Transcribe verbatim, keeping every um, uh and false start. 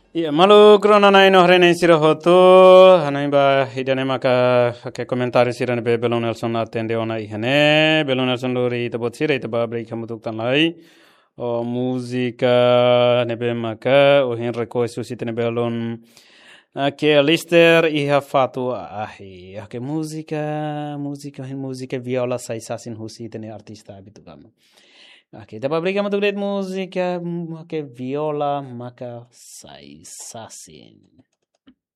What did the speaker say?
Iya, malu krona nai no hrene sira hoto, hanai ba hidane maka ke komentari sira be Belo Nelson atende ona ihane, Belo Nelson lori tabot sira ita ba break hamutuk tanlai. O música nebe maka o hen reko susite nebe alon ke lister iha fatu ahi. Ke música, música hen música viola sai sasin husite ne artista habitu kama. Oke, dapat berikan untuk lihat musik ya, ke viola maka sai sasin.